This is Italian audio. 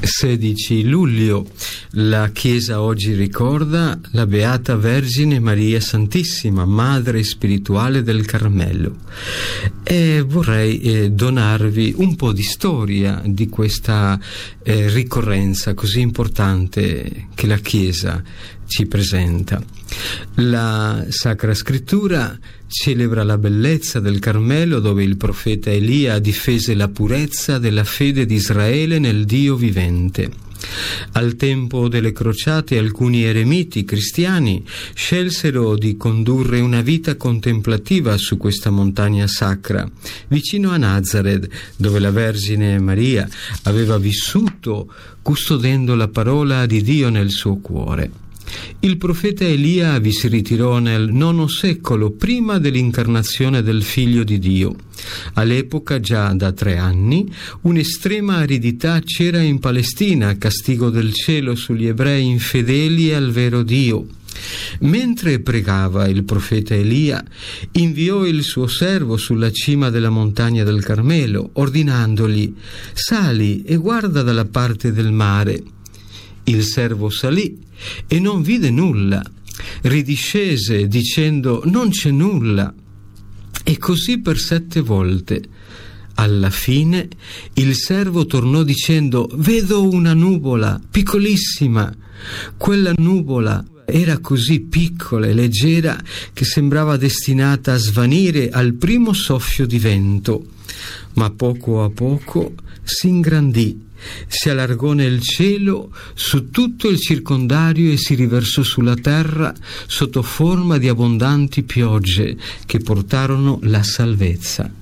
16 luglio la Chiesa oggi ricorda la Beata Vergine Maria Santissima, Madre spirituale del Carmelo, e vorrei donarvi un po' di storia di questa ricorrenza così importante che la Chiesa ci presenta. La Sacra Scrittura celebra la bellezza del Carmelo, dove il profeta Elia difese la purezza della fede di Israele nel Dio vivente. Al tempo delle crociate alcuni eremiti cristiani scelsero di condurre una vita contemplativa su questa montagna sacra, vicino a Nazareth, dove la Vergine Maria aveva vissuto custodendo la parola di Dio nel suo cuore. Il profeta Elia vi si ritirò nel IX secolo, prima dell'incarnazione del Figlio di Dio. All'epoca, già da 3 anni, un'estrema aridità c'era in Palestina, castigo del cielo sugli ebrei infedeli al vero Dio. Mentre pregava il profeta Elia, inviò il suo servo sulla cima della montagna del Carmelo, ordinandogli: «Sali e guarda dalla parte del mare». Il servo salì e non vide nulla. Ridiscese dicendo: «Non c'è nulla». E così per 7 volte. Alla fine il servo tornò dicendo: «Vedo una nuvola piccolissima». Quella nuvola era così piccola e leggera che sembrava destinata a svanire al primo soffio di vento, ma poco a poco si ingrandì, si allargò nel cielo su tutto il circondario e si riversò sulla terra sotto forma di abbondanti piogge che portarono la salvezza.